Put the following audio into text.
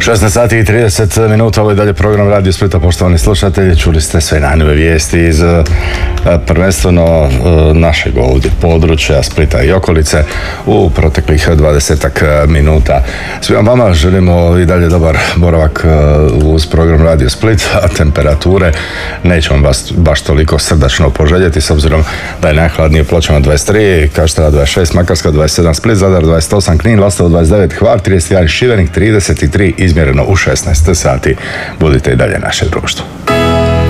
16 sati i 30 minuta, ovo je dalje program Radio Splita, poštovani slušatelji. Čuli ste sve najnove vijesti iz prvenstveno našeg ovdje područja Splita i okolice u proteklih 20 minuta. Svima vama želimo i dalje dobar boravak uz program Radio Split, a temperature nećemo vas baš toliko srdačno poželjeti, s obzirom da je najhladnije u Pločama 23, Kaštela 26, Makarska 27, Split, Zadar 28, Knin, Lastovo 29, Hvar 31, Šibenik 33, izmjereno u 16 sati. Budite i dalje naše društvo.